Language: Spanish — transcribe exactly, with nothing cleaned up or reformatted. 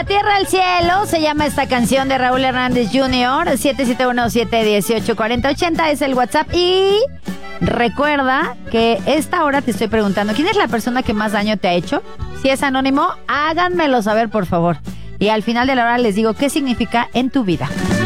la tierra al cielo se llama esta canción de Raúl Hernández junior siete siete uno, siete uno ocho, cuatro cero ocho cero es el WhatsApp. Y recuerda que esta hora te estoy preguntando, ¿quién es la persona que más daño te ha hecho? Si es anónimo, háganmelo saber, por favor. Y al final de la hora les digo qué significa en tu vida.